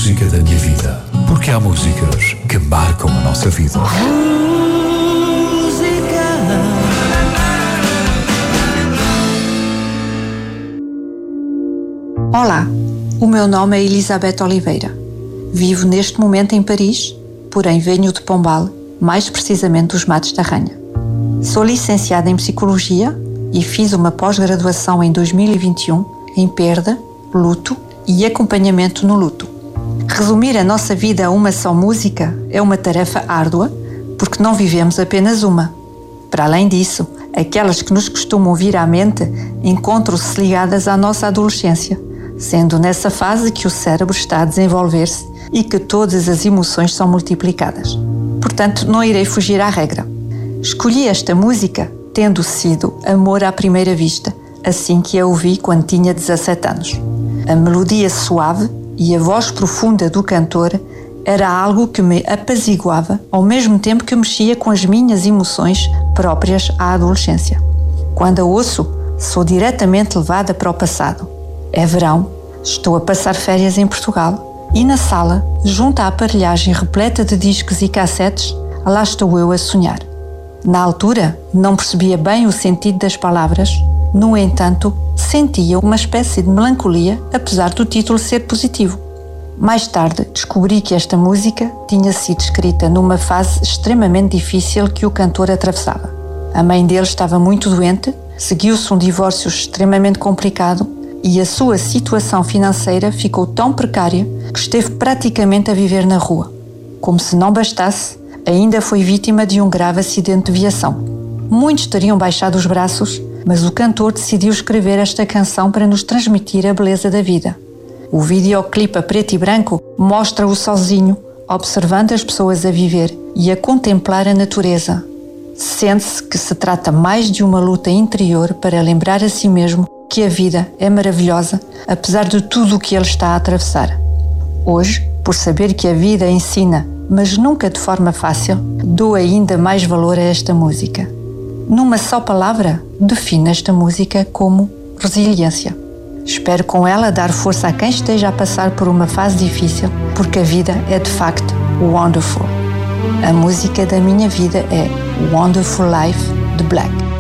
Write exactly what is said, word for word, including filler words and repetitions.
música da minha vida. Porque há músicas que marcam a nossa vida. Olá, o meu nome é Elizabeth Oliveira. Vivo neste momento em Paris, porém venho de Pombal, mais precisamente dos Matos da Ranha. Sou licenciada em Psicologia e fiz uma pós-graduação em dois mil e vinte e um em perda, luto e acompanhamento no luto. Resumir a nossa vida a uma só música é uma tarefa árdua, porque não vivemos apenas uma. Para além disso, aquelas que nos costumam vir à mente encontram-se ligadas à nossa adolescência, sendo nessa fase que o cérebro está a desenvolver-se e que todas as emoções são multiplicadas. Portanto, não irei fugir à regra. Escolhi esta música tendo sido amor à primeira vista, assim que a ouvi quando tinha dezassete anos. A melodia suave e a voz profunda do cantor era algo que me apaziguava, ao mesmo tempo que mexia com as minhas emoções próprias à adolescência. Quando a ouço, sou diretamente levada para o passado. É verão, estou a passar férias em Portugal e na sala, junto à aparelhagem repleta de discos e cassetes, lá estou eu a sonhar. Na altura, não percebia bem o sentido das palavras, no entanto, sentia uma espécie de melancolia, apesar do título ser positivo. Mais tarde, descobri que esta música tinha sido escrita numa fase extremamente difícil que o cantor atravessava. A mãe dele estava muito doente, seguiu-se um divórcio extremamente complicado e a sua situação financeira ficou tão precária que esteve praticamente a viver na rua. Como se não bastasse, ainda foi vítima de um grave acidente de viação. Muitos teriam baixado os braços, mas o cantor decidiu escrever esta canção para nos transmitir a beleza da vida. O videoclipe a preto e branco mostra-o sozinho, observando as pessoas a viver e a contemplar a natureza. Sente-se que se trata mais de uma luta interior para lembrar a si mesmo que a vida é maravilhosa, apesar de tudo o que ele está a atravessar. Hoje, por saber que a vida ensina, mas nunca de forma fácil, dou ainda mais valor a esta música. Numa só palavra, defino esta música como resiliência. Espero com ela dar força a quem esteja a passar por uma fase difícil, porque a vida é de facto wonderful. A música da minha vida é Wonderful Life, de Black.